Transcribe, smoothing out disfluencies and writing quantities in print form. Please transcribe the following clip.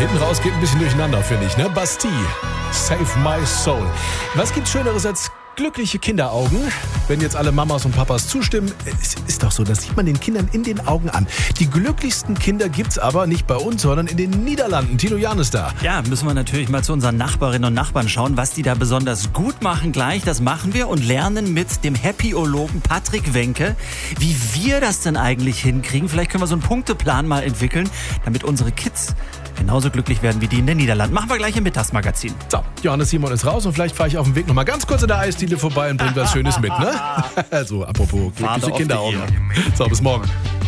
hinten raus geht ein bisschen durcheinander, finde ich, ne? Bastille, Save My Soul. Was gibt's Schöneres als glückliche Kinderaugen? Wenn jetzt alle Mamas und Papas zustimmen, es ist doch so, das sieht man den Kindern in den Augen an. Die glücklichsten Kinder gibt's aber nicht bei uns, sondern in den Niederlanden. Tilo Jan ist da. Ja, müssen wir natürlich mal zu unseren Nachbarinnen und Nachbarn schauen, was die da besonders gut machen gleich. Das machen wir und lernen mit dem Happyologen Patrick Wenke, wie wir das denn eigentlich hinkriegen. Vielleicht können wir so einen Punkteplan mal entwickeln, damit unsere Kids genauso glücklich werden wie die in den Niederlanden. Machen wir gleich im Mittagsmagazin. So, Johannes Simon ist raus und vielleicht fahre ich auf dem Weg noch mal ganz kurz in der Eisdiele vorbei und bringe was Schönes mit, ne? Also, apropos glückliche Kinderaugen. So, bis morgen.